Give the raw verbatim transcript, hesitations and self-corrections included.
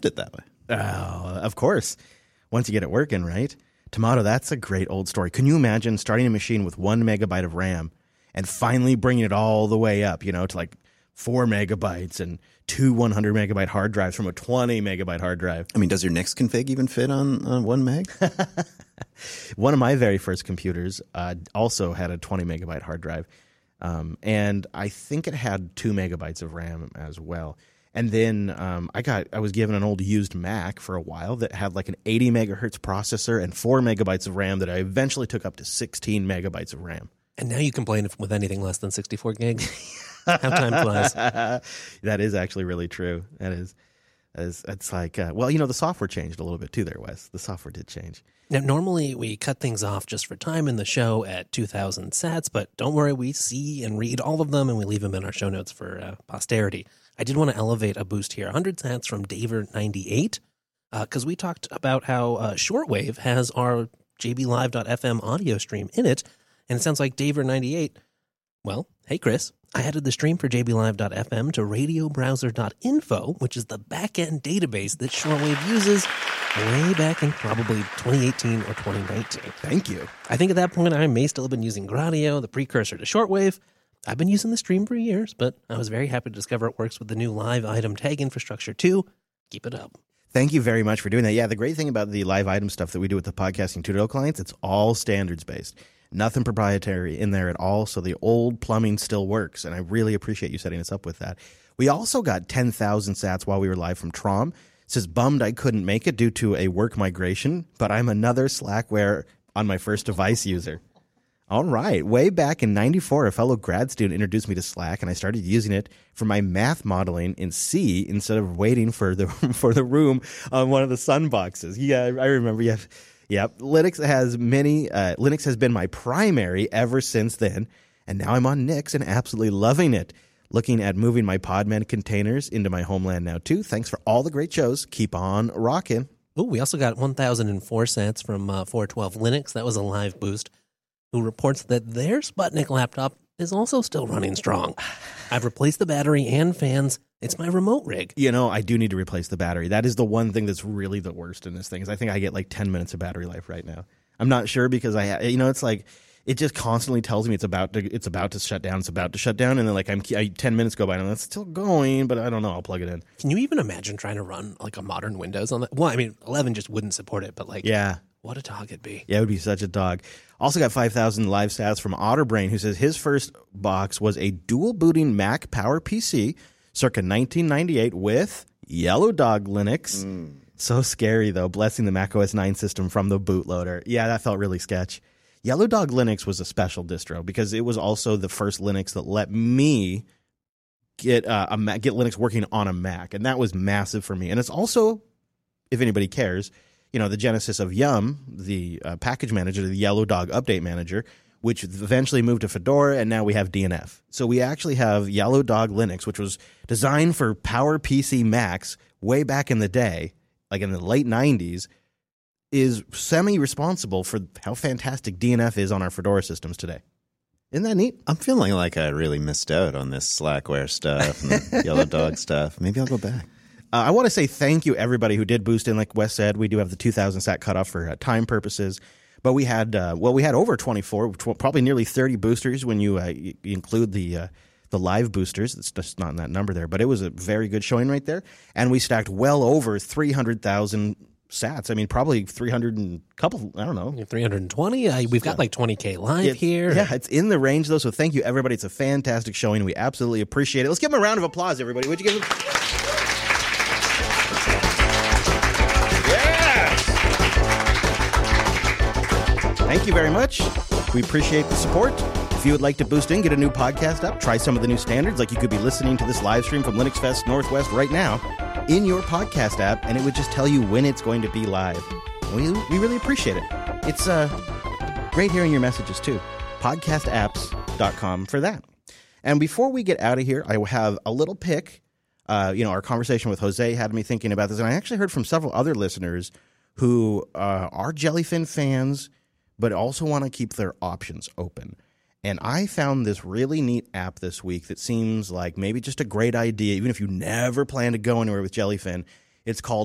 kept it that way. Oh, of course. Once you get it working, right? Tomato, that's a great old story. Can you imagine starting a machine with one megabyte of RAM and finally bringing it all the way up, you know, to like four megabytes and two one hundred megabyte hard drives from a twenty megabyte hard drive? I mean, does your Nix config even fit on, on one meg? One of my very first computers uh, also had a twenty megabyte hard drive. Um, and I think it had two megabytes of RAM as well. And then um, I got I was given an old used Mac for a while that had like an eighty megahertz processor and four megabytes of RAM that I eventually took up to sixteen megabytes of RAM. And now you complain if with anything less than sixty-four gig. How time flies. That is actually really true. That is, that is it's like, uh, well, you know, the software changed a little bit too there, Wes. The software did change. Now, normally we cut things off just for time in the show at two thousand sats, but don't worry, we see and read all of them and we leave them in our show notes for uh, posterity. I did want to elevate a boost here. one hundred sats from Daver ninety-eight, because uh, we talked about how uh, Shortwave has our j b live dot f m audio stream in it, and it sounds like Daver ninety-eight, well, hey Chris, I added the stream for j b live dot f m to radio browser dot info, which is the back-end database that Shortwave uses way back in probably twenty eighteen or twenty nineteen. Thank you. I think at that point I may still have been using Gradio, the precursor to Shortwave. I've been using the stream for years, but I was very happy to discover it works with the new live item tag infrastructure too. Keep it up. Thank you very much for doing that. Yeah, the great thing about the live item stuff that we do with the Podcasting two point oh clients, it's all standards-based. Nothing proprietary in there at all, so the old plumbing still works, and I really appreciate you setting us up with that. We also got ten thousand sats while we were live from Trom. It says, bummed I couldn't make it due to a work migration, but I'm another Slackware on my first device user. All right. Way back in ninety-four, a fellow grad student introduced me to Slack, and I started using it for my math modeling in C instead of waiting for the for the room on one of the sun boxes. Yeah, I remember. Yeah, yeah. Linux has many. Uh, Linux has been my primary ever since then, and now I'm on Nix and absolutely loving it. Looking at moving my Podman containers into my homeland now too. Thanks for all the great shows. Keep on rocking. Oh, we also got one thousand four sats from uh, four twelve Linux. That was a live boost. Who reports that their Sputnik laptop is also still running strong. I've replaced the battery and fans. It's my remote rig. You know, I do need to replace the battery. That is the one thing that's really the worst in this thing. Is I think I get like ten minutes of battery life right now. I'm not sure because I, you know, it's like it just constantly tells me it's about to, it's about to shut down. It's about to shut down, and then like I'm I, ten minutes go by and it's still going, but I don't know. I'll plug it in. Can you even imagine trying to run like a modern Windows on that? Well, I mean, eleven just wouldn't support it, but like, yeah. What a dog it'd be. Yeah, it would be such a dog. Also got five thousand live stats from Otterbrain, who says his first box was a dual booting Mac Power P C circa nineteen ninety-eight with Yellow Dog Linux. Mm. So scary, though, blessing the Mac O S nine system from the bootloader. Yeah, that felt really sketch. Yellow Dog Linux was a special distro because it was also the first Linux that let me get, uh, a Mac, get Linux working on a Mac, and that was massive for me. And it's also, if anybody cares, you know, the genesis of Yum, the uh, package manager, the Yellow Dog Update Manager, which eventually moved to Fedora, and now we have D N F. So we actually have Yellow Dog Linux, which was designed for PowerPC Macs way back in the day, like in the late nineties, is semi-responsible for how fantastic D N F is on our Fedora systems today. Isn't that neat? I'm feeling like I really missed out on this Slackware stuff and the Yellow Dog stuff. Maybe I'll go back. Uh, I want to say thank you, everybody who did boost in. Like Wes said, we do have the two thousand sat cutoff for uh, time purposes. But we had, uh, well, we had over twenty-four, probably nearly thirty boosters when you, uh, you include the uh, the live boosters. It's just not in that number there. But it was a very good showing right there. And we stacked well over three hundred thousand sats. I mean, probably three hundred and a couple, I don't know. three hundred twenty? Uh, we've got yeah. like twenty K live it's, here. Yeah, it's in the range, though. So thank you, everybody. It's a fantastic showing. We absolutely appreciate it. Let's give them a round of applause, everybody. Would you give them? Thank you very much. We appreciate the support. If you would like to boost in, get a new podcast up, try some of the new standards, like you could be listening to this live stream from Linux Fest Northwest right now in your podcast app, and it would just tell you when it's going to be live. We, we really appreciate it. It's uh, great hearing your messages, too. podcast apps dot com for that. And before we get out of here, I have a little pick. Uh, you know, our conversation with Jose had me thinking about this, and I actually heard from several other listeners who uh, are Jellyfin fans, but also want to keep their options open. And I found this really neat app this week that seems like maybe just a great idea, even if you never plan to go anywhere with Jellyfin. It's called